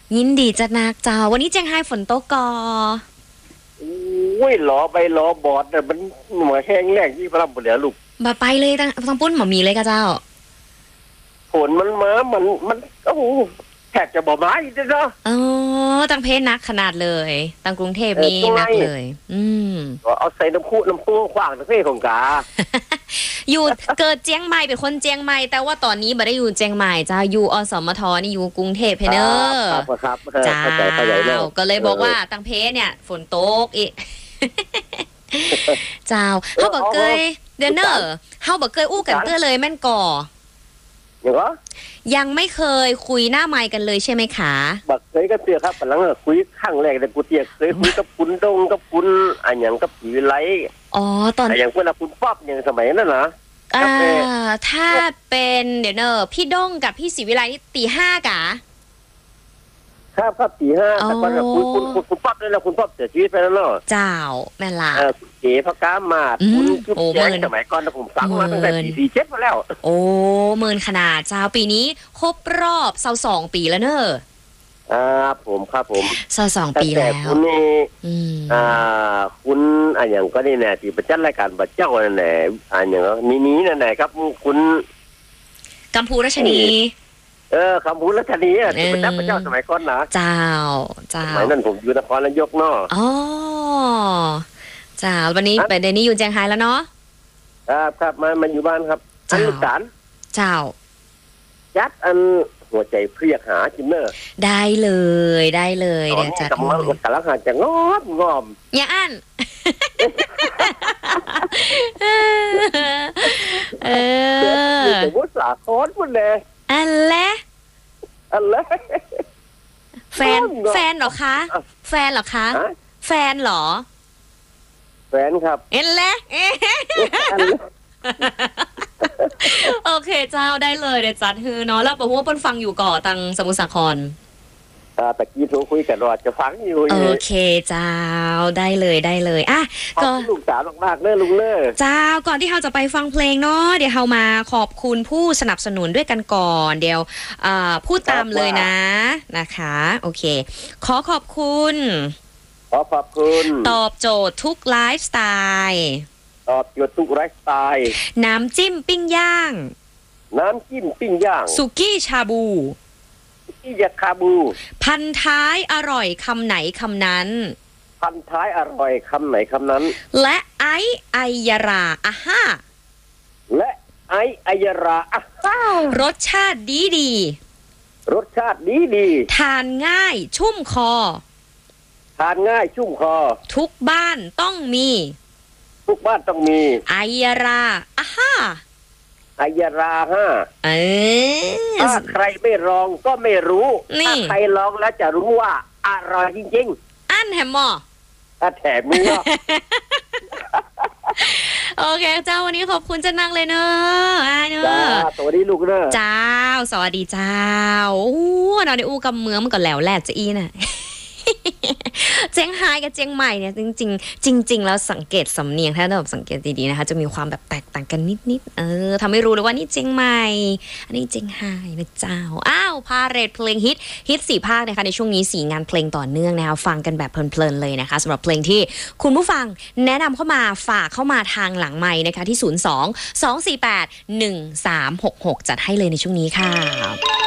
ยินดีจัดนักเจ้าวันนี้เจียงไฮ้ฝนตกกอโอ้ยหลอไปหลอบอดเนี่ยมันหมาแห้งแล้งที่พระรำบุญเหลือลูกบ่ไปเลยตั้งปุ้นหมอมีเลยกะเจ้าฝนมันมามันโอ้โหแทบจะบ่มาอีกเนาะตั้งเพชรนักขนาดเลยตั้งกรุงเทพนี่นักเลยก็เอาใส่น้ำพุขว้างทั้งเพศของกาอยู่เกิดเจียงใหม่เป็นคนเจียงใหม่แต่ว่าตอนนี้บ่ได้อยู่เจียงใหม่จ้าอยู่อสมทนี่อยู่กรุงเทพเพเนอร์ครับจ้าก็เลยบอกว่าตั้งเพชรเนี่ยฝนตกอีกเจ้าเฮาบ่เคยเดนเนอร์เฮาบ่เคยอู้กันเตื้อเลยแม่นก่อยังไม่เคยคุยหน้าไมค์กันเลยใช่ไหมคะบักเคยก็เตือครับกำลังคุยข้างแรกแต่กูเตียเคยคุยกับคุณดงกับคุณอันอย่างกับผีไลตอนอย่างพวกคุณป๊อบอย่างสมัยนั้นนะถ้าเป็นเดี๋ยวเนอพี่ดงกับพี่ศรีวิไลนี่ตี 5กะครับตี 5แต่ว่าคุณป๊อบนี่แหละคุณป๊อบเสียชีวิตไปแล้วเนาะเจ้าแม่ล่ะเก๋พระกามาคุณชุบแจงสมัยก่อนผมฟังมาตั้งแต่ปี47มาแล้วโอ้เมินขนาดเจ้าปีนี้ครบรอบ22ปีแล้วเนอะผม 22ปีแล้วแต่คุณนี่คุณอย่างก็นี่แน่ที่ประจัดรายการบัดเจ้านั่นแหละอย่างนี้นั่นแหละครับคุณกัมพูรัชนีคำพูดรัชนีที่ประจัดพระเจ้าสมัยก่อนนะเจ้าสมัยนั้นผมอยู่นครนายกเนาะจ้าวันนี้ไปเดนี่อยู่เจียงไฮ้แล้วเนาะครับมาอยู่บ้านครับอันลูกสารเจ้ายัดอันหัวใจเพรียกหาจิมเนอร์ได้เลยเดี๋ยวจัดให้กำลังหาจะงอมอย่าอั้นสมมติสาคอนหมดเลยอันเละแฟนเหรอคะแฟนเหรอแฟนครับเอ็นเละโอเคเจ้าได้เลยเดี๋ยวจัดฮือเนาะแล้วบอกว่าเปิ้ลฟังอยู่ก่อตังสมุทรสาครตะกี้โทรคุยกันรอจะฟังอยู่โอเคเจ้าได้เลยอ่ะก็ลูกสาวมากๆเลยลุงเล่เจ้าก่อนที่เราจะไปฟังเพลงเนาะเดี๋ยวเรามาขอบคุณผู้สนับสนุนด้วยกันก่อนเดี๋ยวพูดตามเลยนะคะโอเคขอบคุณตอบโจทย์ทุกไลฟ์สไตล์ตอบโจทย์ทุกไลฟ์สไตล์น้ำจิ้มปิ้งย่างสุกี้ชาบูยาคาบูพันท้ายอร่อยคำไหนคำนั้นและไอยาราอ่ะฮะรสชาติดีทานง่ายชุ่มคอทุกบ้านต้องมีไอยาราอ่ะฮะไอยาราถ้าใครไม่ลองก็ไม่รู้ถ้าใครลองแล้วจะรู้ว่าอร่อยจริงๆอันแถมหมอแถมมือโอเคเจ้าวันนี้ขอบคุณจะนั่งเลยเนอะจ้าสวัสดีลูกเนอะเจ้าสวัสดีเจ้าโอ้นอนในอู่กำเมืองมันก็แล้วแหละจะอีน่ะเจียงไฮ้กับเจียงใหม่เนี่ยจริงแล้วสังเกตสำเนียงถ้าแบบสังเกตดีๆนะคะจะมีความแบบแตกต่างกันนิดทำให้รู้เลยว่านี่เจียงใหม่อันนี้เจียงไฮ้นะเจ้าพาเรทเพลงฮิต4 ภาคนะคะในช่วงนี้4 งานเพลงต่อเนื่องนะคะฟังกันแบบเพลินๆเลยนะคะสำหรับเพลงที่คุณผู้ฟังแนะนำเข้ามาฝากเข้ามาทางหลังไมค์นะคะที่02-248-1366จัดให้เลยในช่วงนี้ค่ะ